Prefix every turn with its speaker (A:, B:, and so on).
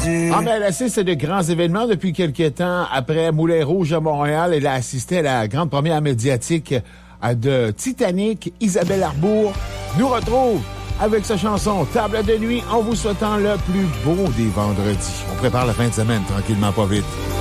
A: Ah, mais elle assiste à de grands événements depuis quelques temps. Après Moulin Rouge à Montréal, elle a assisté à la grande première médiatique de Titanic. Isabelle Arbour nous retrouve avec sa chanson Table de nuit en vous souhaitant le plus beau des vendredis. On prépare la fin de semaine tranquillement, pas vite.